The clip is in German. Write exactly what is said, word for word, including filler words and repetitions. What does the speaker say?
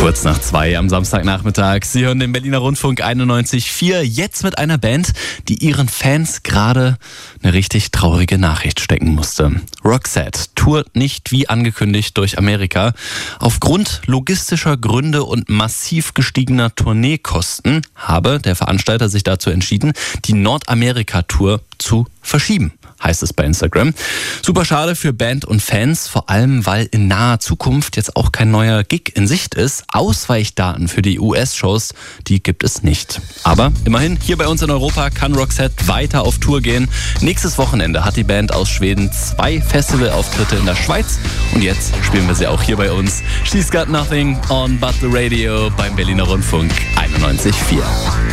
Kurz nach zwei am Samstagnachmittag. Sie hören den Berliner Rundfunk einundneunzig Komma vier. Jetzt mit einer Band, die ihren Fans gerade eine richtig traurige Nachricht stecken musste. Roxette tourt nicht wie angekündigt durch Amerika. Aufgrund logistischer Gründe und massiv gestiegener Tourneekosten habe der Veranstalter sich dazu entschieden, die Nordamerika-Tour zu verschieben, heißt es bei Instagram. Super schade für Band und Fans, vor allem weil in naher Zukunft jetzt auch kein neuer Gig in Sicht ist. Ausweichdaten für die U S-Shows, die gibt es nicht. Aber immerhin, hier bei uns in Europa kann Roxette weiter auf Tour gehen. Nächstes Wochenende hat die Band aus Schweden zwei Festivalauftritte in der Schweiz und jetzt spielen wir sie auch hier bei uns. She's Got Nothing on But the Radio beim Berliner Rundfunk einundneunzig Komma vier.